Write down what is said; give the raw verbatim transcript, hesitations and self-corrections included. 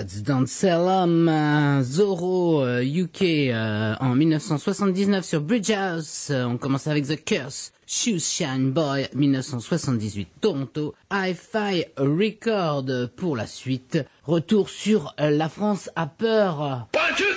Gods Don't Sell 'Em, euh, Zorro euh, U K euh, en mille neuf cent soixante-dix-neuf sur Bridge House. Euh, on commence avec The Curse, Shoes Shine Boy mille neuf cent soixante-dix-huit Toronto, Hi-Fi Record pour la suite. Retour sur euh, La France a peur.